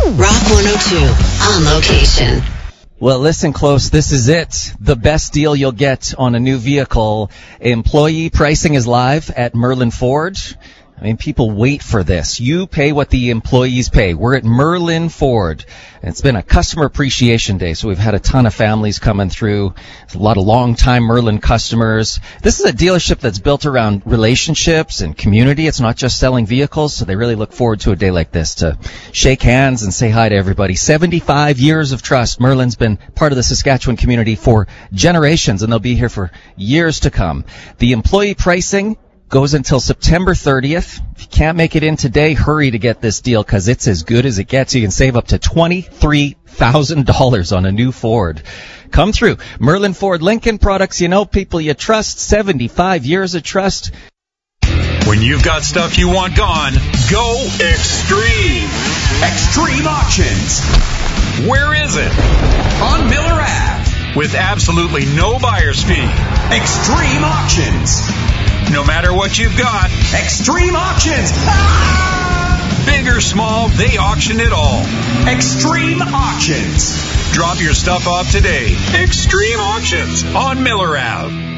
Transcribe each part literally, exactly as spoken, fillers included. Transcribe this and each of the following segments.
Rock one oh two, on location. Well, listen close. This is it. The best deal you'll get on a new vehicle. Employee pricing is live at Merlin Ford. I mean, people wait for this. You pay what the employees pay. We're at Merlin Ford. And it's been a customer appreciation day, so we've had a ton of families coming through. There's a lot of long-time Merlin customers. This is a dealership that's built around relationships and community. It's not just selling vehicles, so they really look forward to a day like this to shake hands and say hi to everybody. seventy-five years of trust. Merlin's been part of the Saskatchewan community for generations, and they'll be here for years to come. The employee pricing goes until September thirtieth. If you can't make it in today, hurry to get this deal because it's as good as it gets. You can save up to twenty-three thousand dollars on a new Ford. Come through. Merlin Ford Lincoln products you know, people you trust, seventy-five years of trust. When you've got stuff you want gone, go Extreme. Extreme Auctions. Where is it? On Miller Ave. With absolutely no buyer's fee. Extreme Auctions. No matter what you've got, Extreme Auctions. Ah! Big or small, they auction it all. Extreme Auctions. Drop your stuff off today. Extreme Auctions on Miller Ave.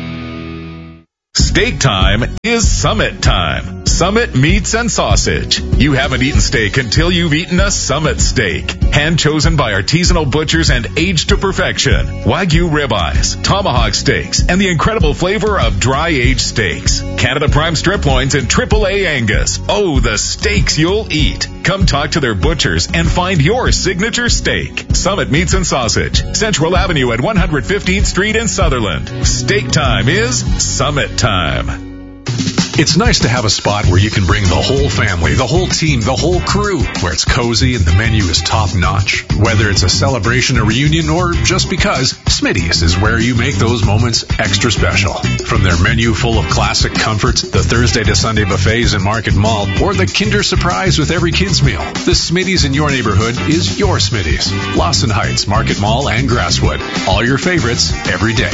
Steak time is Summit time. Summit Meats and Sausage. You haven't eaten steak until you've eaten a Summit steak. Hand-chosen by artisanal butchers and aged to perfection. Wagyu ribeyes, tomahawk steaks, and the incredible flavor of dry-aged steaks. Canada Prime strip loins and triple A Angus. Oh, the steaks you'll eat. Come talk to their butchers and find your signature steak. Summit Meats and Sausage. Central Avenue at one hundred fifteenth Street in Sutherland. Steak time is Summit time. It's nice to have a spot where you can bring the whole family, the whole team, the whole crew, where it's cozy and the menu is top-notch. Whether it's a celebration, a reunion, or just because, Smitty's is where you make those moments extra special. From their menu full of classic comforts, the Thursday to Sunday buffets in Market Mall, or the Kinder Surprise with every kid's meal, the Smitty's in your neighborhood is your Smitty's. Lawson Heights, Market Mall, and Grasswood. All your favorites every day.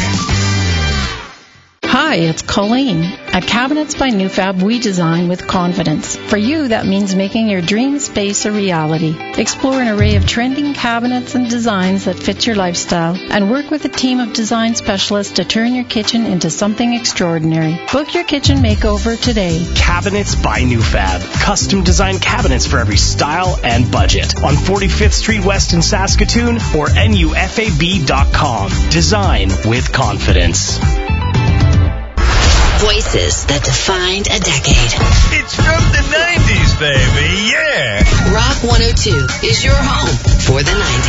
Hi, it's Colleen. At Cabinets by Newfab, we design with confidence. For you, that means making your dream space a reality. Explore an array of trending cabinets and designs that fit your lifestyle, and work with a team of design specialists to turn your kitchen into something extraordinary. Book your kitchen makeover today. Cabinets by Newfab. Custom designed cabinets for every style and budget. On forty-fifth Street West in Saskatoon or N U F A B dot com. Design with confidence. Voices that defined a decade. It's from the nineties, baby. Yeah. Rock one oh two is your home for the nineties.